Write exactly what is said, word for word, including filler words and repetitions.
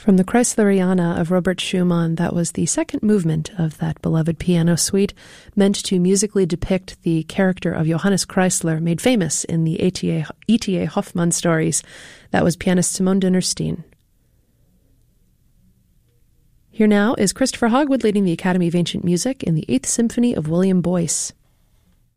From the Kreisleriana of Robert Schumann, that was the second movement of that beloved piano suite, meant to musically depict the character of Johannes Kreisler, made famous in the E T A Hoffmann stories. That was pianist Simone Dinnerstein. Here now is Christopher Hogwood leading the Academy of Ancient Music in the Eighth Symphony of William Boyce.